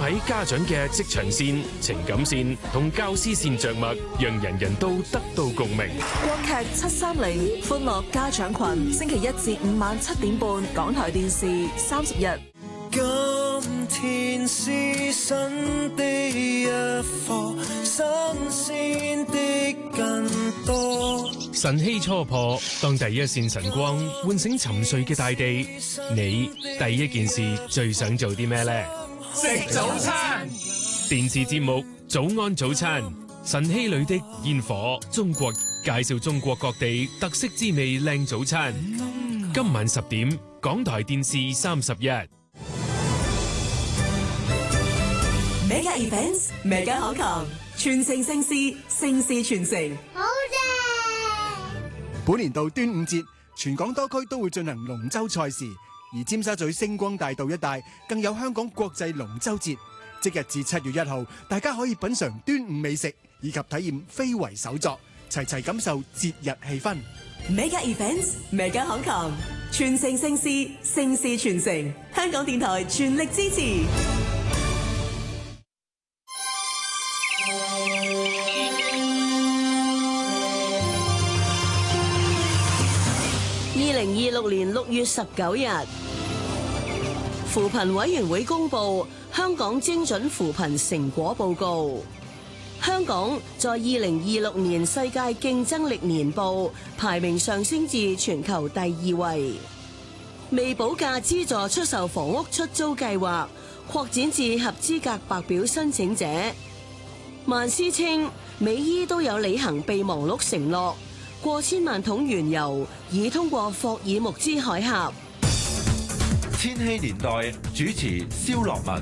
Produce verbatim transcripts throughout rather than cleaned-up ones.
喺家長嘅職場線、情感線同教師線着墨，讓人人都得到共鳴。 國劇七三零歡樂家長群，星期一至五晚七點半，港台電視三十日。 今天是新的一課，新鮮的更多。 晨曦初破，當第一線晨光喚醒沉睡嘅大地，你第一件事最想做啲咩呢？ 食早餐。 電視節目早安早餐，晨曦裏的煙火，中國介紹中國各地特色滋味靚早餐。今晚十點，港台電視三十一。 Mega Events，Mega 口琴，傳承盛事，盛事傳承。 好正！ 本年度端午節，全港多區都會進行龍舟賽事，而尖沙咀星光大道一帶更有香港國際龍舟節。即日至七月一號，大家可以品嘗端午美食，以及體驗非遺手作，齊齊感受節日氣氛。 Mega Events，Mega 口琴，傳承盛事，盛事傳承。香港電台全力支持。 二零二六年六月十九日，扶貧委員會公布香港精準扶貧成果報告。香港在二零二六年世界競爭力年報排名上升至全球第二位。未補價資助出售房屋出租計劃擴展至合資格白表申請者。萬司稱美伊都有履行備忘錄承諾。過千萬桶原油已通過霍爾木茲海峽。 千禧年代主持蕭樂文。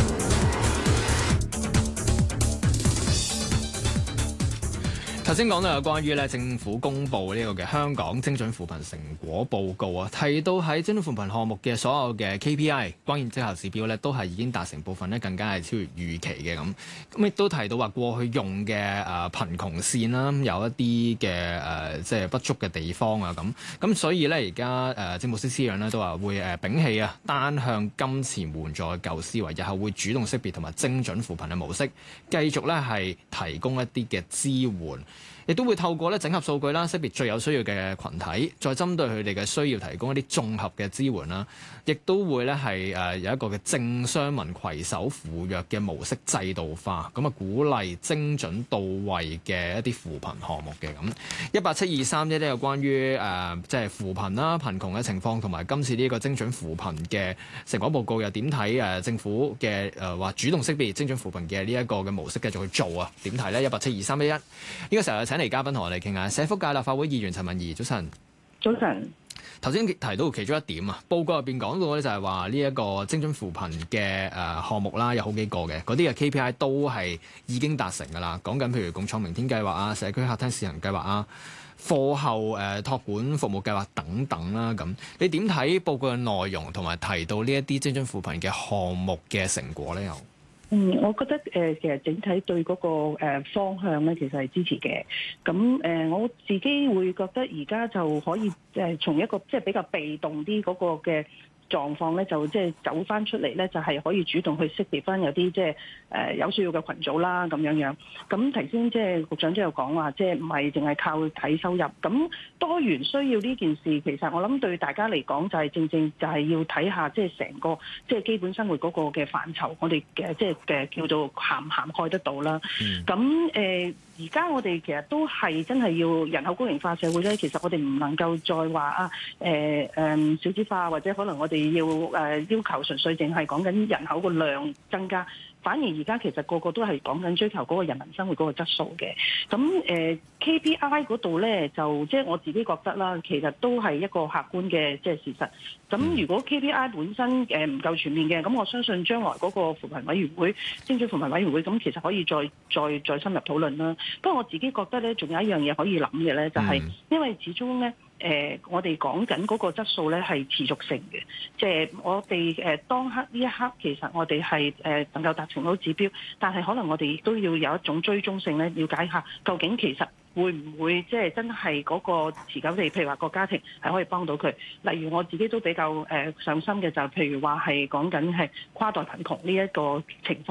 頭先講到有關於咧政府公布呢個嘅香港精準扶貧成果報告啊，提到喺精準扶貧項目嘅所有嘅 K P I 關鍵績效指標咧，都係已經達成部分咧，更加係超越預期嘅咁。咁亦都提到話過去用嘅誒貧窮線啦，有一啲嘅誒即係不足嘅地方啊咁。咁所以咧而家誒政務司司長咧都話會誒摒棄啊單向金錢援助嘅舊思維，日後會主動識別同埋精準扶貧嘅模式，繼續咧係提供一啲嘅支援。亦都會透過咧整合數據啦，識別最有需要嘅群體，再針對佢哋嘅需要提供一啲綜合嘅支援啦。亦都會咧係誒有一個嘅政商民攜手扶弱嘅模式制度化，咁啊鼓勵精準到位嘅一啲扶貧項目嘅咁。一八七二三一咧有關於誒即係扶貧啦、貧窮嘅情況，同埋今次呢個精準扶貧嘅成果報告又點睇？誒政府嘅誒話主動識別精準扶貧嘅呢一個嘅模式繼續去做啊？點睇咧？一八七二三一一呢個時候請嚟嘉賓同我哋傾下，社福界立法會議員陳文宜，早晨。 早晨。 頭先提到其中一點啊，報告入邊講到咧就係話呢一個精準扶貧嘅誒項目啦，有好幾個嘅，嗰啲嘅 K P I 都係已經達成㗎啦。講緊譬如共創明天計劃啊、社區客廳試行計劃啊、課後誒託管服務計劃等等啦。咁你點睇報告嘅內容同埋提到呢一啲精準扶貧嘅項目嘅成果咧？又？ 嗯，我覺得誒、呃，其實整體對嗰、那個、呃、方向咧，其實係支持嘅。咁誒、呃，我自己會覺得而家就可以誒、呃，從一個即係比較被動啲嗰個嘅狀況咧，就即係走翻出嚟咧，就係、是、可以主動去識別翻有啲即係誒有需要嘅群組啦，咁樣樣。咁頭先即係局長都有講話，即係唔係淨係靠睇收入。咁多元需要呢件事，其實我諗對大家嚟講，就係正正就係要睇下即係成個即係基本生活嗰個嘅範疇，我哋嘅即係嘅叫做涵唔涵蓋得到啦。咁誒、嗯。而家我哋其實都係真係要人口高齡化社會咧，其實我哋唔能夠再話啊誒誒少子化，或者可能我哋要誒、呃、要求純粹淨係講緊人口個量增加。反而而家其實個個都係講緊追求嗰個人民生活嗰個質素嘅。咁誒、呃、K P I 嗰度咧，就即係我自己覺得啦，其實都係一個客觀嘅即係事實。咁如果 K P I 本身誒唔夠全面嘅，咁我相信將來嗰個扶貧委員會、精準扶貧委員會，咁其實可以再再再深入討論啦。不過我自己覺得咧，仲有一樣嘢可以諗嘅咧，就係、是、因為始終咧。誒、呃，我哋講緊嗰個質素咧係持續性嘅，即、就、係、是、我哋誒、呃、當刻呢一刻，其實我哋係誒能夠達成到指標，但係可能我哋亦都要有一種追蹤性咧，了解下究竟其實會唔會即係真係嗰個持久地，譬如話個家庭係可以幫到佢。例如我自己都比較誒上心嘅就係譬如話係講緊係跨代貧窮呢一個情況。